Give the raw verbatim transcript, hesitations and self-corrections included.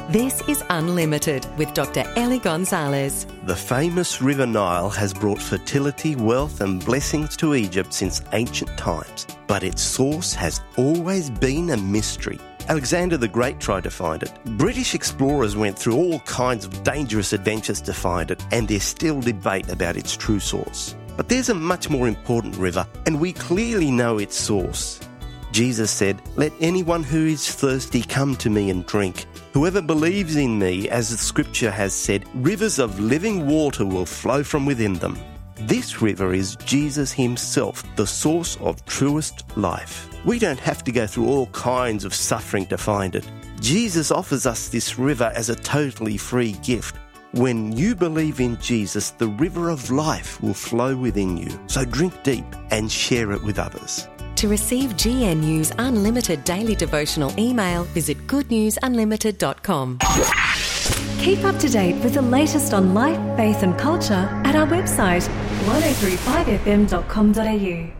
This is Unlimited with Doctor Ellie Gonzalez. The famous River Nile has brought fertility, wealth and blessings to Egypt since ancient times, but its source has always been a mystery. Alexander the Great tried to find it. British explorers went through all kinds of dangerous adventures to find it, and there's still debate about its true source. But there's a much more important river, and we clearly know its source. Jesus said, "Let anyone who is thirsty come to me and drink. Whoever believes in me, as the scripture has said, rivers of living water will flow from within them." This river is Jesus himself, the source of truest life. We don't have to go through all kinds of suffering to find it. Jesus offers us this river as a totally free gift. When you believe in Jesus, the river of life will flow within you. So drink deep and share it with others. To receive G N U's unlimited daily devotional email, visit good news unlimited dot com. Keep up to date with the latest on life, faith and culture at our website, ten thirty-five f m dot com dot a u.